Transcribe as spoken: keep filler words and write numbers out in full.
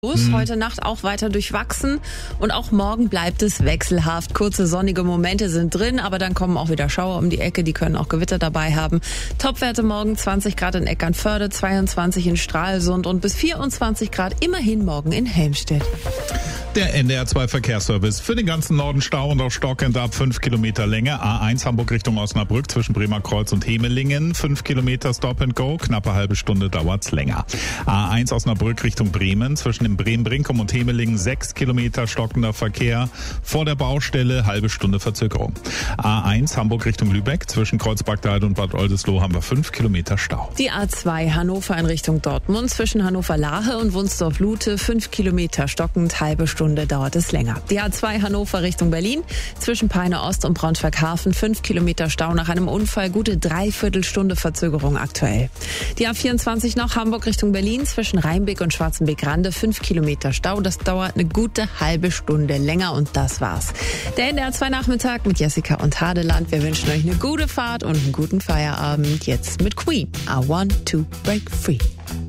Hm. Heute Nacht auch weiter durchwachsen und auch morgen bleibt es wechselhaft. Kurze sonnige Momente sind drin, aber dann kommen auch wieder Schauer um die Ecke, die können auch Gewitter dabei haben. Topwerte morgen zwanzig Grad in Eckernförde, zweiundzwanzig in Stralsund und bis vierundzwanzig Grad immerhin morgen in Helmstedt. Der N D R zwei Verkehrsservice. Für den ganzen Norden Stau und auch Stockende ab fünf Kilometer Länge. A eins Hamburg Richtung Osnabrück zwischen Bremerkreuz und Hemelingen. fünf Kilometer Stop and Go. Knappe halbe Stunde dauert's länger. A eins Osnabrück Richtung Bremen zwischen dem Bremen-Brinkum und Hemelingen. sechs Kilometer stockender Verkehr. Vor der Baustelle halbe Stunde Verzögerung. A eins Hamburg Richtung Lübeck zwischen Kreuzberg-Dahld und Bad Oldesloe haben wir fünf Kilometer Stau. Die A zwei Hannover in Richtung Dortmund zwischen Hannover-Lahe und Wunsdorf-Lute. fünf Kilometer stockend, halbe Stunde. Stunde dauert es länger. Die A zwei Hannover Richtung Berlin zwischen Peine Ost und Braunschweig-Hafen fünf Kilometer Stau nach einem Unfall, gute Dreiviertelstunde Verzögerung aktuell. Die A vierundzwanzig noch Hamburg Richtung Berlin zwischen Rheinbeck und Schwarzenbeck-Rande fünf Kilometer Stau. Das dauert eine gute halbe Stunde länger und das war's. Der N D R zwei Nachmittag mit Jessica und Hadeland. Wir wünschen euch eine gute Fahrt und einen guten Feierabend. Jetzt mit Queen. I want to break free.